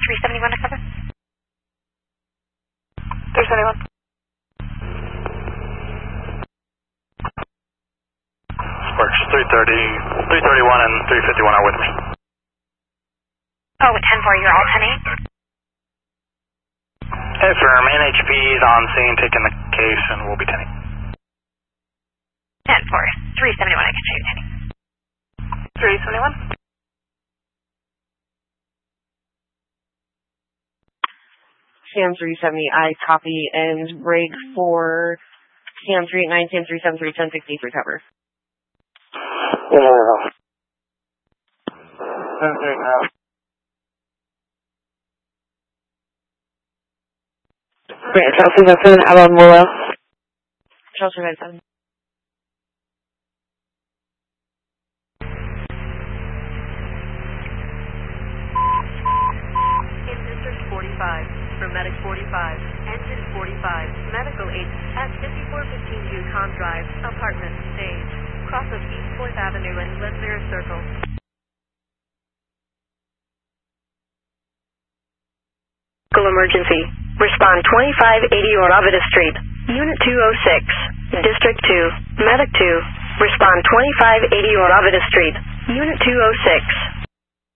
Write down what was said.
371 to cover. 371. Sparks 331 and 351 are with me. Oh, 10-4, you're all 10-8? Affirm, NHP is on scene, taking the case, and we'll be 10-8. 10-4, 371, I can show you 371. Cam 370, I copy, and break for Cam 389, Cam 373, 1063 cover. Chelsea Hudson, Alan Willow. Chelsea Hudson. In District 45, for Medic 45, Engine 45, Medical Agent at 5415 Yukon Drive, Apartment Stage, cross of East 4th Avenue and Glenmere Circle. Emergency. Respond 2580 Oravida Street, Unit 206, District 2, Medic 2. Respond 2580 Oravida Street, Unit 206.